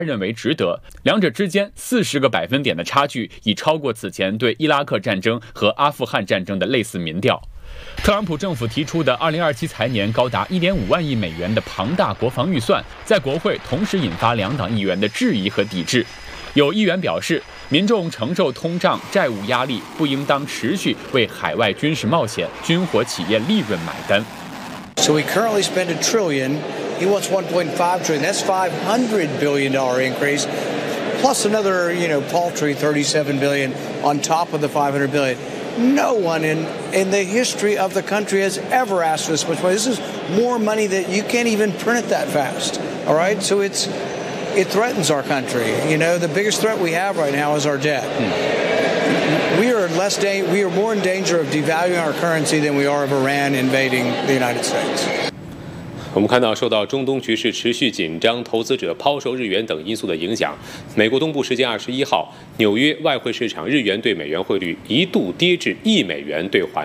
认为值得，两者之间40个百分点的差距已超过此前对伊拉克战争和阿富汗战争的类似民调。特朗普政府提出的2027财年高达1.5万亿美元的庞大国防预算，在国会同时引发两党议员的质疑和抵制。有议员表示，民众承受通胀、债务压力，不应当持续为海外军事冒险、军火企业利润买单。 So we currently spend $1 trillion. He wants $1.5 trillion. That's $500 billion increase, plus another, paltry $37 billion on top of the $500 billion. No one in the history of the country has ever asked for this much money. This is more money that you can't even print it that fast. All right, so it threatens our country. The biggest threat we have right now is our debt. We are more in danger of devaluing our currency than we are of Iran invading the United States. 我们看到，受到中东局势持续紧张、投资者抛售日元等因素的影响，美国东部时间21号，纽约外汇市场日元对美元汇率一度跌至1美元兑换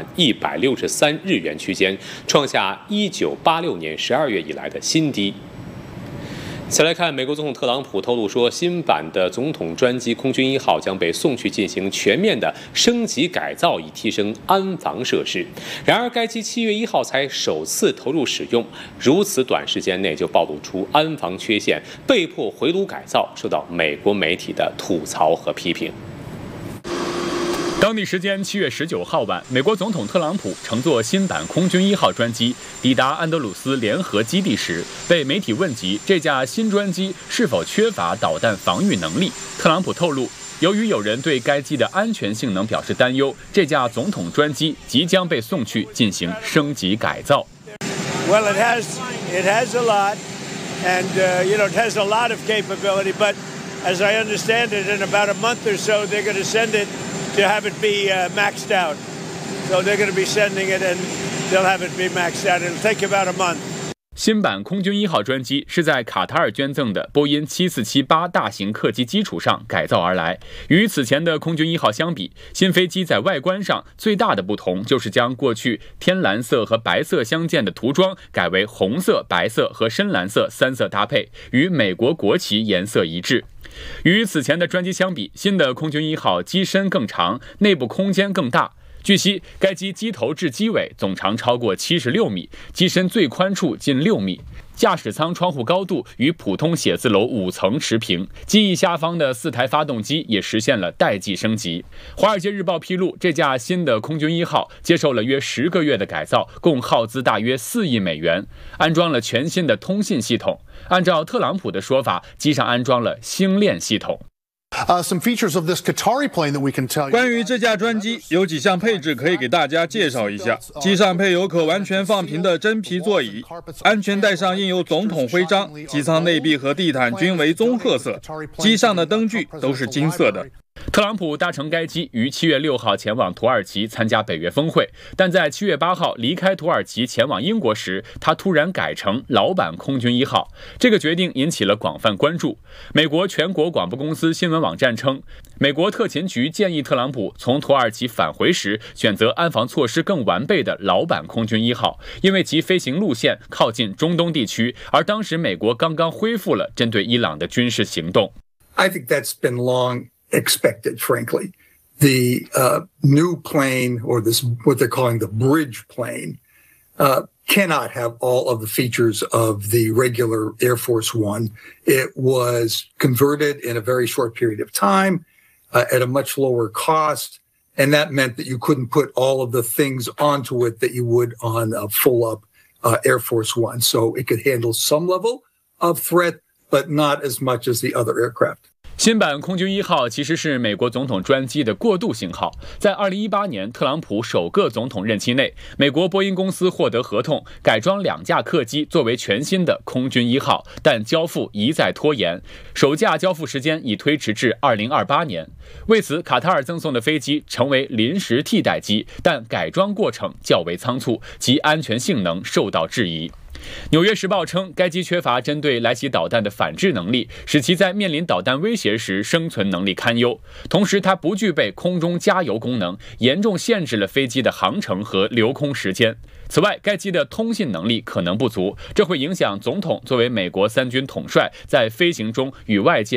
163日元区间，创下1986年12月以来的新低。再来看，美国总统特朗普透露说，新版的总统专机空军1号将被送去进行全面的升级改造，以提升安防设施。然而，该机7月1号才首次投入使用，如此短时间内就暴露出安防缺陷，被迫回炉改造，受到美国媒体的吐槽和批评。 当地时间7月19号晚，美国总统特朗普乘坐新版空军1号专机抵达安德鲁斯联合基地时，被媒体问及这架新专机是否缺乏导弹防御能力。特朗普透露，由于有人对该机的安全性能表示担忧，这架总统专机即将被送去进行升级改造。 Well, it has a lot, and it has a lot of capability. But as I understand it, in about a month or so, they're going to send it to have it be maxed out. So they're going to be sending it, and they'll have it be maxed out. It'll take about a month. 新版空军1号专机是在卡塔尔捐赠的波音7478大型客机基础上改造而来。与此前的空军1号相比，新飞机在外观上最大的不同就是将过去天蓝色和白色相间的涂装改为红色、白色和深蓝色3色搭配，与美国国旗颜色一致。与此前的专机相比，新的空军1号机身更长，内部空间更大。据悉，该机机头至机尾总长超过76米，机身最宽处近6米，驾驶舱窗户高度与普通写字楼5层持平。机翼下方的4台发动机也实现了代际升级。华尔街日报披露，这架新的空军1号接受了约10个月的改造，共耗资大约4亿美元，安装了全新的通信系统。按照特朗普的说法，机上安装了星链系统。 Some features of this Qatari plane that we can tell you. 关于这架专机，有几项配置可以给大家介绍一下。机上配有可完全放平的真皮座椅，安全带上印有总统徽章，机舱内壁和地毯均为棕褐色，机上的灯具都是金色的。 特朗普搭乘该机于7月6号前往土耳其参加北约峰会，但在7月8号离开土耳其前往英国时，他突然改成老版空军1号。这个决定引起了广泛关注。美国全国广播公司新闻网站称，美国特勤局建议特朗普从土耳其返回时选择安防措施更完备的老版空军1号，因为其飞行路线靠近中东地区，而当时美国刚刚恢复了针对伊朗的军事行动。 I think that's been long expected, frankly. The new plane, or this what they're calling the bridge plane, cannot have all of the features of the regular Air Force One. It was converted in a very short period of time at a much lower cost, and that meant that you couldn't put all of the things onto it that you would on a full-up Air Force One. So it could handle some level of threat, but not as much as the other aircraft. 新版空军1号其实是美国总统专机的过渡型号。在2018年特朗普首个总统任期内，美国波音公司获得合同改装2架客机作为全新的空军1号，但交付一再拖延，首架交付时间已推迟至2028年。为此，卡塔尔赠送的飞机成为临时替代机，但改装过程较为仓促，其安全性能受到质疑。 纽约时报称，该机缺乏针对来袭导弹的反制能力，使其在面临导弹威胁时生存能力堪忧。同时，它不具备空中加油功能，严重限制了飞机的航程和留空时间。此外，该机的通信能力可能不足，这会影响总统作为美国3军统帅在飞行中与外界